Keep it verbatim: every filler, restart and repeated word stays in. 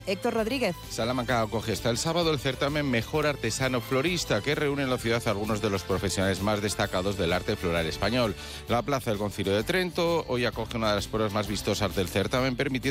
Héctor Rodríguez. Salamanca acoge hasta el sábado el certamen Mejor Artesano Florista, que reúne en la ciudad a algunos de los profesionales más destacados del arte floral español. La Plaza del Concilio de Trento hoy acoge una de las pruebas más vistosas del certamen, permitiendo